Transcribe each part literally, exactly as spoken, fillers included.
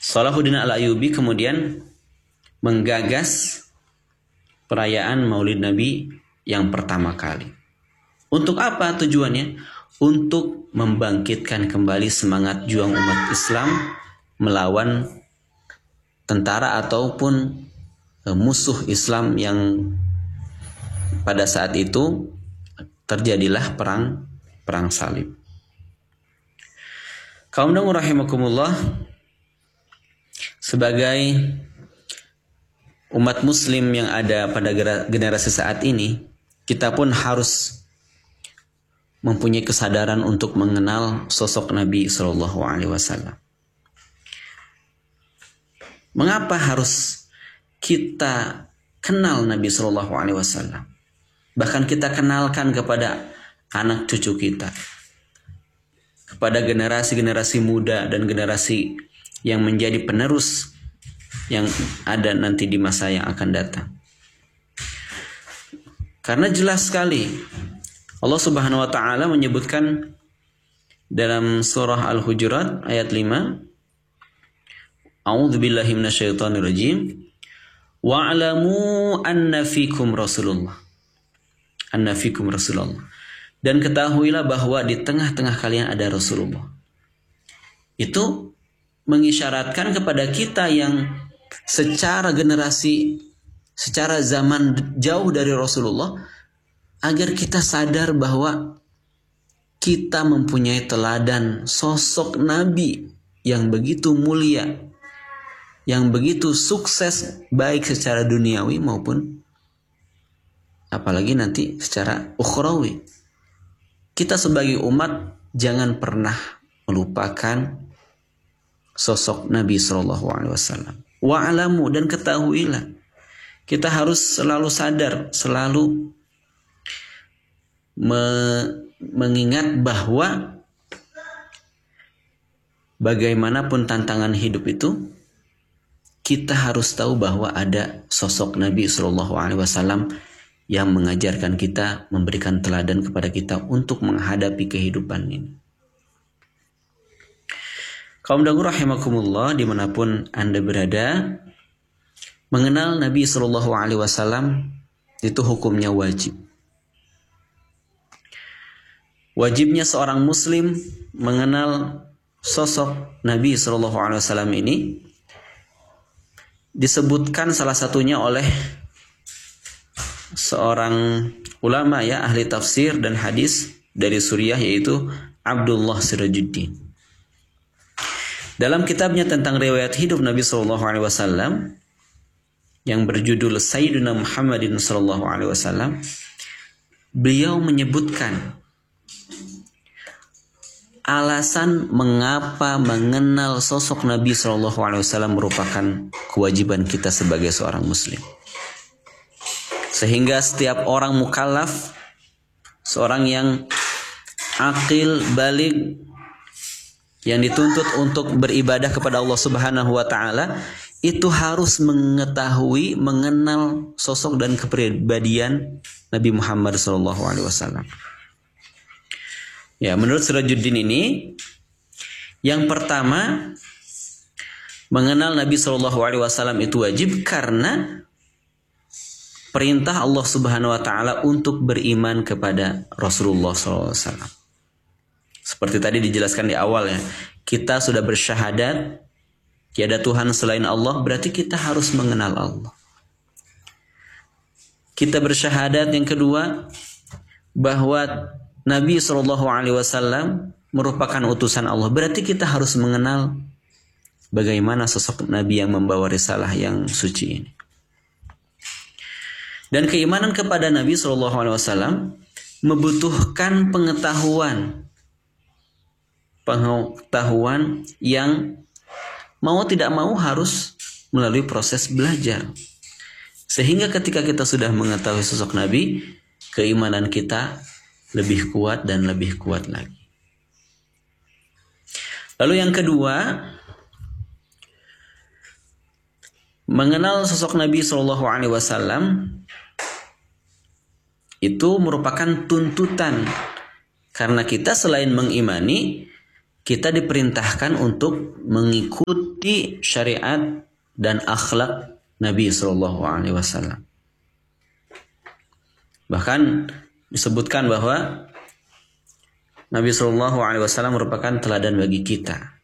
Salahuddin Al-Ayyubi kemudian menggagas perayaan Maulid Nabi yang pertama kali. Untuk apa tujuannya? Untuk membangkitkan kembali semangat juang umat Islam melawan tentara ataupun musuh Islam yang pada saat itu terjadilah perang perang salib. Kaum dangu rahimakumullah, sebagai umat muslim yang ada pada generasi saat ini, kita pun harus mempunyai kesadaran untuk mengenal sosok Nabi Shallallahu Alaihi Wasallam. Mengapa harus kita kenal Nabi Shallallahu Alaihi Wasallam? Bahkan kita kenalkan kepada anak cucu kita, kepada generasi-generasi muda dan generasi yang menjadi penerus yang ada nanti di masa yang akan datang. Karena jelas sekali Allah Subhanahu wa taala menyebutkan dalam surah Al-Hujurat ayat lima, A'udzubillahi minasyaitonirrajim, wa'lamu anna fikum Rasulullah. Anna fikum Rasulullah. Dan ketahuilah bahwa di tengah-tengah kalian ada Rasulullah. Itu mengisyaratkan kepada kita yang secara generasi, secara zaman jauh dari Rasulullah, agar kita sadar bahwa kita mempunyai teladan sosok Nabi yang begitu mulia, yang begitu sukses baik secara duniawi maupun apalagi nanti secara ukhrawi. Kita sebagai umat jangan pernah melupakan sosok Nabi Shallallahu Alaihi Wasallam. Wa'alamu, dan ketahuilah, kita harus selalu sadar, selalu me mengingat bahwa bagaimanapun tantangan hidup itu, kita harus tahu bahwa ada sosok Nabi Shallallahu Alaihi Wasallam yang mengajarkan kita, memberikan teladan kepada kita untuk menghadapi kehidupan ini. Kaum dangu rahimakumullah, dimanapun Anda berada, mengenal Nabi Shallallahu Alaihi Wasallam itu hukumnya wajib. Wajibnya seorang Muslim mengenal sosok Nabi Shallallahu Alaihi Wasallam ini disebutkan salah satunya oleh seorang ulama ya, ahli tafsir dan hadis dari Suriah, yaitu Abdullah Sirajuddin. Dalam kitabnya tentang riwayat hidup Nabi Shallallahu Alaihi Wasallam yang berjudul Sayyiduna Muhammadin Shallallahu Alaihi Wasallam, beliau menyebutkan alasan mengapa mengenal sosok Nabi Shallallahu Alaihi Wasallam merupakan kewajiban kita sebagai seorang Muslim. Sehingga setiap orang mukallaf, seorang yang akil, baligh, yang dituntut untuk beribadah kepada Allah Subhanahu wa taala, itu harus mengetahui, mengenal sosok dan kepribadian Nabi Muhammad shallallahu alaihi wasallam. Ya, menurut Sirajuddin ini, yang pertama, mengenal Nabi shallallahu alaihi wasallam itu wajib karena perintah Allah Subhanahu wa taala untuk beriman kepada Rasulullah shallallahu alaihi wasallam. Seperti tadi dijelaskan di awal ya, kita sudah bersyahadat tiada Tuhan selain Allah, berarti kita harus mengenal Allah. Kita bersyahadat yang kedua bahwa Nabi shallallahu alaihi wasallam merupakan utusan Allah, berarti kita harus mengenal bagaimana sosok Nabi yang membawa risalah yang suci ini. Dan keimanan kepada Nabi shallallahu alaihi wasallam membutuhkan pengetahuan. Pengetahuan yang mau tidak mau harus melalui proses belajar. Sehingga ketika kita sudah mengetahui sosok Nabi, keimanan kita lebih kuat dan lebih kuat lagi. Lalu yang kedua, mengenal sosok Nabi shallallahu alaihi wasallam itu merupakan tuntutan, karena kita selain mengimani, kita diperintahkan untuk mengikuti syariat dan akhlak Nabi Shallallahu Alaihi Wasallam. Bahkan disebutkan bahwa Nabi Shallallahu Alaihi Wasallam merupakan teladan bagi kita.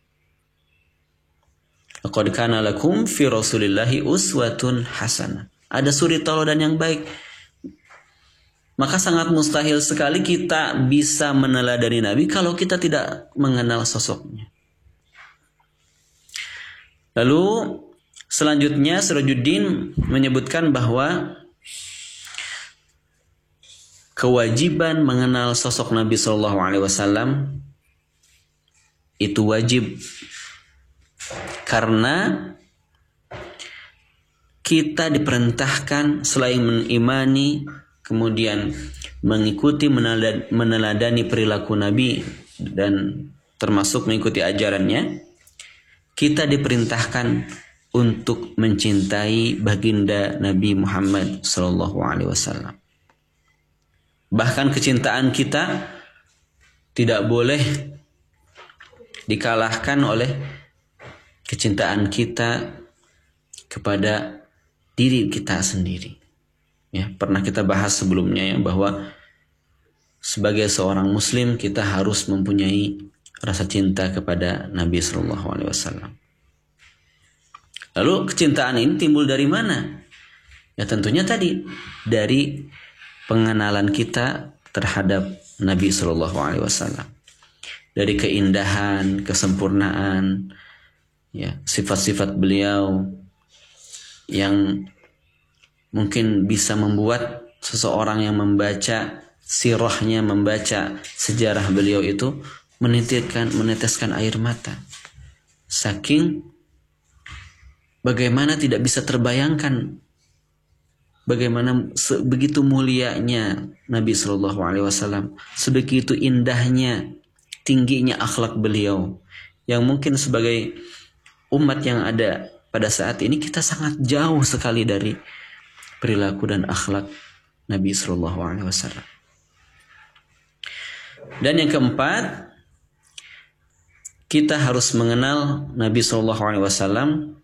Laqad kana lakum fi Rasulillahi uswatun hasanah. Ada suri tauladan yang baik. Maka sangat mustahil sekali kita bisa meneladani Nabi kalau kita tidak mengenal sosoknya. Lalu selanjutnya Sirajuddin menyebutkan bahwa kewajiban mengenal sosok Nabi Shallallahu Alaihi Wasallam itu wajib karena kita diperintahkan selain mengimani, kemudian mengikuti meneladani perilaku Nabi dan termasuk mengikuti ajarannya, kita diperintahkan untuk mencintai baginda Nabi Muhammad Sallallahu Alaihi Wasallam. Bahkan kecintaan kita tidak boleh dikalahkan oleh kecintaan kita kepada diri kita sendiri. Ya, pernah kita bahas sebelumnya ya bahwa sebagai seorang Muslim kita harus mempunyai rasa cinta kepada Nabi Sallallahu Alaihi Wasallam. Lalu kecintaan ini timbul dari mana? Ya tentunya tadi dari pengenalan kita terhadap Nabi Sallallahu Alaihi Wasallam, dari keindahan, kesempurnaan, ya sifat-sifat beliau yang mungkin bisa membuat seseorang yang membaca sirahnya, membaca sejarah beliau itu menitikkan, meneteskan air mata. Saking bagaimana tidak bisa terbayangkan bagaimana begitu mulianya Nabi Shallallahu Alaihi Wasallam, sebegitu indahnya, tingginya akhlak beliau, yang mungkin sebagai umat yang ada pada saat ini kita sangat jauh sekali dari perilaku dan akhlak Nabi Shallallahu Alaihi Wasallam. Dan yang keempat, kita harus mengenal Nabi Shallallahu Alaihi Wasallam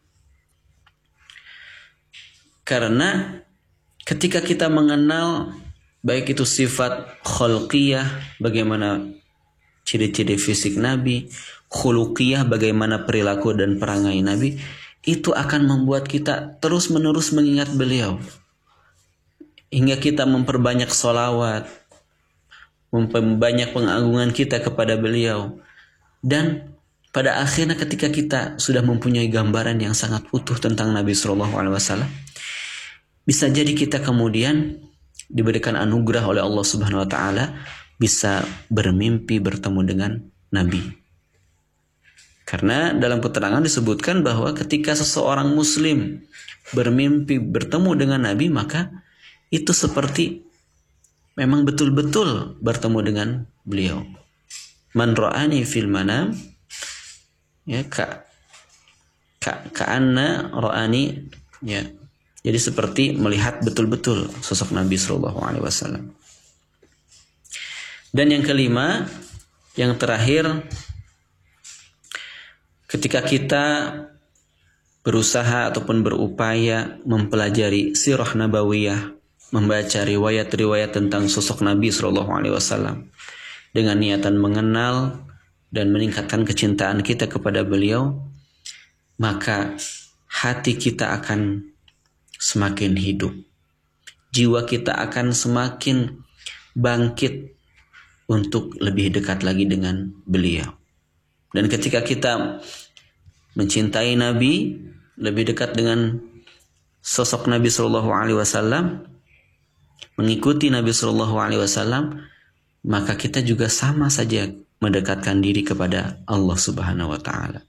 karena ketika kita mengenal baik itu sifat khalqiyah, bagaimana ciri-ciri fisik Nabi, khuluqiyah, bagaimana perilaku dan perangai Nabi, itu akan membuat kita terus-menerus mengingat beliau. Hingga kita memperbanyak sholawat, memperbanyak pengagungan kita kepada beliau. Dan pada akhirnya ketika kita sudah mempunyai gambaran yang sangat utuh tentang Nabi Shallallahu Alaihi Wasallam, bisa jadi kita kemudian diberikan anugerah oleh Allah Subhanahu Wa Taala bisa bermimpi bertemu dengan Nabi. Karena dalam keterangan disebutkan bahwa ketika seseorang Muslim bermimpi bertemu dengan Nabi, maka itu seperti memang betul-betul bertemu dengan beliau. Man ra'ani fil manam, ya ka ka ka'anna ra'ani, ya. Jadi seperti melihat betul-betul sosok Nabi Sallallahu Alaihi Wasallam. Dan yang kelima, yang terakhir, ketika kita berusaha ataupun berupaya mempelajari sirah nabawiyah, membaca riwayat-riwayat tentang sosok Nabi Sallallahu Alaihi Wasallam dengan niatan mengenal dan meningkatkan kecintaan kita kepada beliau, maka hati kita akan semakin hidup, jiwa kita akan semakin bangkit untuk lebih dekat lagi dengan beliau. Dan ketika kita mencintai Nabi, lebih dekat dengan sosok Nabi Sallallahu Alaihi Wasallam, mengikuti Nabi Sallallahu Alaihi Wasallam, maka kita juga sama saja mendekatkan diri kepada Allah Subhanahu Wa Taala.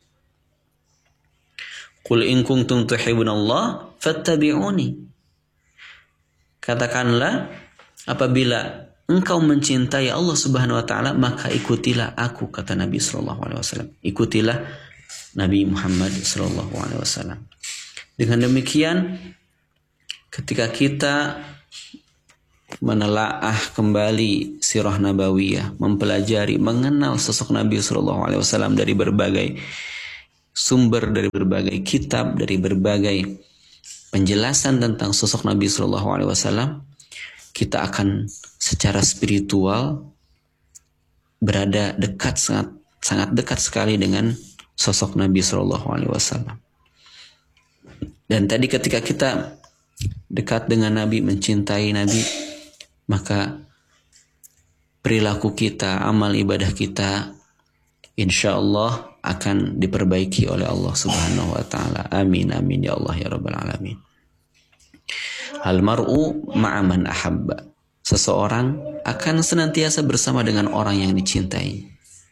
Qul in kuntum tuhibbunallah fattabi'uni. Katakanlah, apabila engkau mencintai Allah Subhanahu Wa Taala, maka ikutilah aku, kata Nabi Sallallahu Alaihi Wasallam. Ikutilah Nabi Muhammad Sallallahu Alaihi Wasallam. Dengan demikian, ketika kita menelaah kembali sirah nabawiyah, mempelajari, mengenal sosok Nabi Shallallahu Alaihi Wasallam dari berbagai sumber, dari berbagai kitab, dari berbagai penjelasan tentang sosok Nabi Shallallahu Alaihi Wasallam, kita akan secara spiritual berada dekat, sangat sangat dekat sekali dengan sosok Nabi Shallallahu Alaihi Wasallam. Dan tadi ketika kita dekat dengan Nabi, mencintai Nabi, maka perilaku kita, amal ibadah kita, insya Allah akan diperbaiki oleh Allah Subhanahu Wa Taala. Amin amin ya Allah ya Rabbal Alamin. Al mar'u ma'aman ahabba. Seseorang akan senantiasa bersama dengan orang yang dicintai.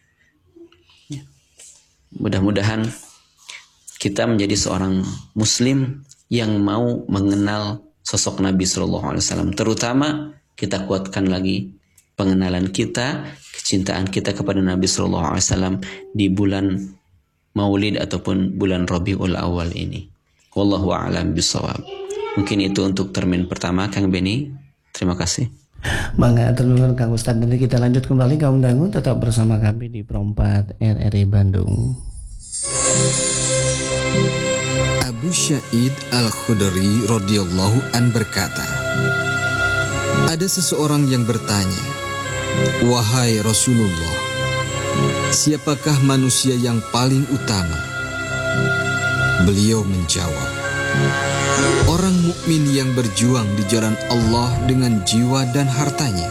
Mudah-mudahan kita menjadi seorang muslim yang mau mengenal sosok Nabi Shallallahu Alaihi Wasallam. Terutama kita kuatkan lagi pengenalan kita, kecintaan kita kepada Nabi Shallallahu Alaihi Wasallam di bulan Maulid ataupun bulan Rabiul Awal ini. Wallahu a'lam bishawab. Mungkin itu untuk termin pertama, Kang Beni. Terima kasih. Bangga terima Kang Ustadz. Nanti kita lanjut kembali, kaum dangu tetap bersama kami di Pro empat R R I Bandung. Abu Sa'id Al-Khudri radhiyallahu an berkata, ada seseorang yang bertanya, wahai Rasulullah, siapakah manusia yang paling utama? Beliau menjawab, orang mukmin yang berjuang di jalan Allah dengan jiwa dan hartanya.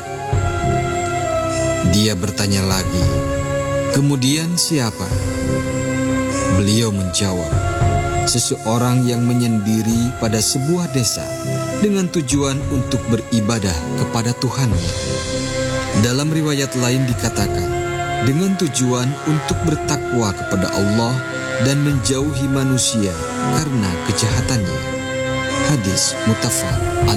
Dia bertanya lagi, kemudian siapa? Beliau menjawab, seseorang yang menyendiri pada sebuah desa dengan tujuan untuk beribadah kepada Tuhannya. Dalam riwayat lain dikatakan, dengan tujuan untuk bertakwa kepada Allah dan menjauhi manusia karena kejahatannya. Hadis muttafaq alaih.